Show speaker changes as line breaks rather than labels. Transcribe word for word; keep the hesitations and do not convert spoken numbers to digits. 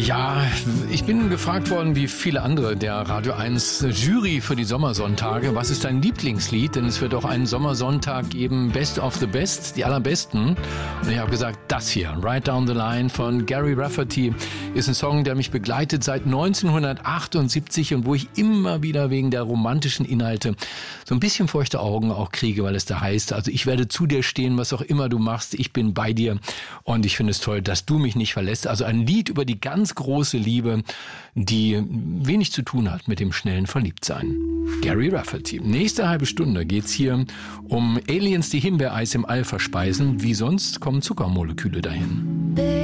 Ja, ich bin gefragt worden, wie viele andere der Radio eins Jury für die Sommersonntage. Was ist dein Lieblingslied? Denn es wird auch einen Sommersonntag geben, Best of the Best, die allerbesten. Und ich habe gesagt, das hier, Right Down the Line von Gary Rafferty, ist ein Song, der mich begleitet seit neunzehnhundertachtundsiebzig und wo ich immer wieder wegen der romantischen Inhalte so ein bisschen feuchte Augen auch kriege, weil es da heißt, also ich werde zu dir stehen, was auch immer du machst, ich bin bei dir. Und ich finde es toll, dass du mich nicht verlässt. Also ein Lied über die ganz große Liebe, die wenig zu tun hat mit dem schnellen Verliebtsein. Gary Rafferty. Nächste halbe Stunde geht's hier um Aliens, die Himbeereis im All verspeisen. Wie sonst kommen Zuckermoleküle dahin.